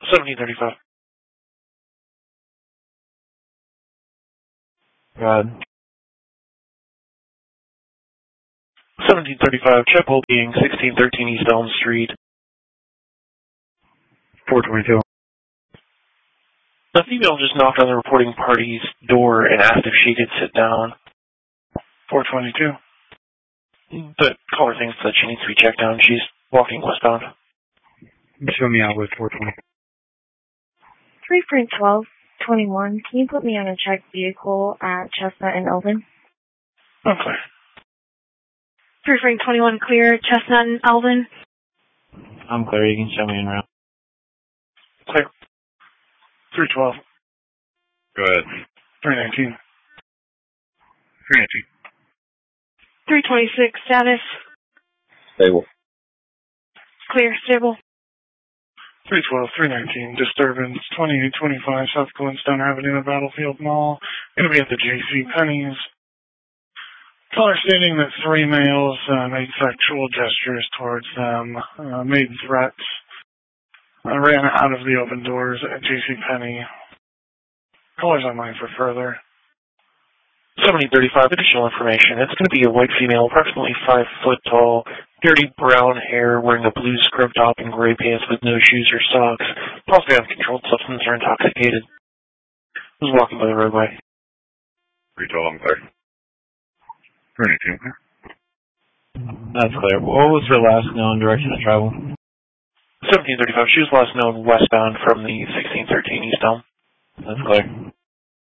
1735. Go ahead. 1735, check hole being 1613 East Elm Street. 422. The female just knocked on the reporting party's door and asked if she could sit down. 422. The caller thinks that she needs to be checked down. She's walking westbound. Show me out with 420. 3.1221. Can you put me on a checked vehicle at Chestnut and Elvin? Okay. 3.21 clear, Chestnut and Elvin. I'm clear. You can show me in route. Clear. 312. Go ahead. 319. 319. 326 status. Stable. Clear, stable. 312, 319, disturbance, 2825 South Glenstone Avenue, Battlefield Mall. Going to be at the J.C. Penney's. Caller stating that three males made sexual gestures towards them, made threats, ran out of the open doors at J.C. Penney. Caller's online for further. 1735, additional information. It's going to be a white female, approximately 5 foot tall, dirty brown hair, wearing a blue scrub top and gray pants with no shoes or socks, possibly on controlled substance or intoxicated. Was walking by the roadway. 312, I'm clear. 319. That's clear. What was her last known direction of travel? 1735, she was last known westbound from the 1613 East Elm. That's clear.